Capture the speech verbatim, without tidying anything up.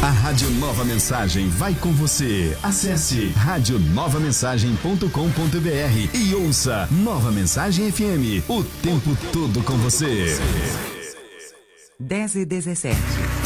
A Rádio Nova Mensagem vai com você. Acesse rádio nova mensagem ponto com ponto br e ouça Nova Mensagem F M, o tempo todo com você. dez e dezessete.